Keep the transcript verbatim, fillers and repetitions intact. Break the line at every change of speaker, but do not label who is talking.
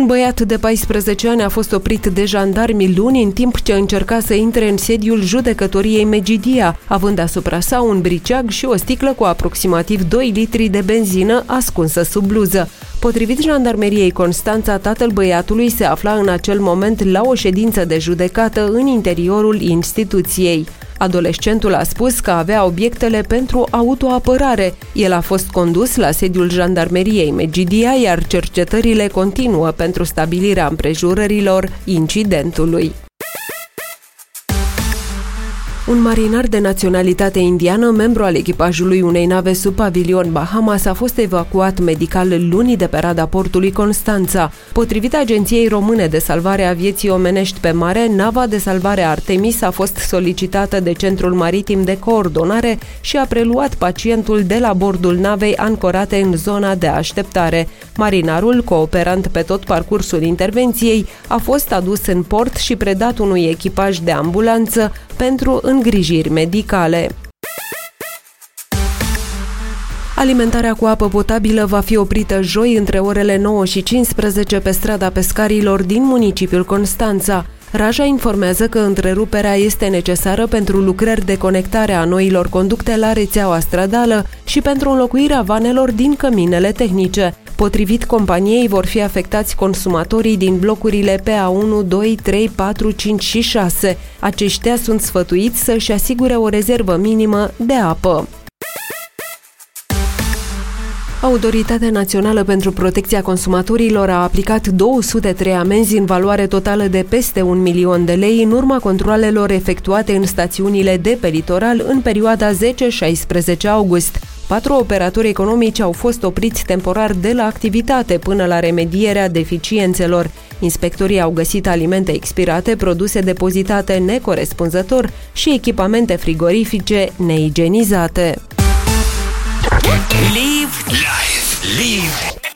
băiat de paisprezece ani a fost oprit de jandarmi luni în timp ce încerca să intre în sediul judecătoriei Megidia, având asupra sa un briceag și o sticlă cu aproximativ doi litri de benzină ascunsă sub bluză. Potrivit Jandarmeriei Constanța, tatăl băiatului se afla în acel moment la o ședință de judecată în interiorul instituției. Adolescentul a spus că avea obiectele pentru autoapărare. El a fost condus la sediul Jandarmeriei Megidia, iar cercetările continuă pentru stabilirea împrejurărilor incidentului. Un marinar de naționalitate indiană, membru al echipajului unei nave sub pavilion Bahamas, a fost evacuat medical luni de pe rada portului Constanța. Potrivit Agenției Române de Salvare a Vieții Omenești pe Mare, nava de salvare Artemis a fost solicitată de Centrul Maritim de Coordonare și a preluat pacientul de la bordul navei ancorate în zona de așteptare. Marinarul, cooperant pe tot parcursul intervenției, a fost adus în port și predat unui echipaj de ambulanță pentru îngrijiri medicale. Alimentarea cu apă potabilă va fi oprită joi între orele nouă și cincisprezece pe strada Pescarilor din municipiul Constanța. Raja informează că întreruperea este necesară pentru lucrări de conectare a noilor conducte la rețeaua stradală și pentru înlocuirea vanelor din căminele tehnice. Potrivit companiei, vor fi afectați consumatorii din blocurile P A unu, doi, trei, patru, cinci și șase. Aceștia sunt sfătuiți să-și asigure o rezervă minimă de apă. Autoritatea Națională pentru Protecția Consumatorilor a aplicat două sute trei amenzi în valoare totală de peste un milion de lei în urma controalelor efectuate în stațiunile de pe litoral în perioada zece șaisprezece august. Patru operatori economici au fost opriți temporar de la activitate până la remedierea deficiențelor. Inspectorii au găsit alimente expirate, produse depozitate necorespunzător și echipamente frigorifice neigienizate.
Live, live, live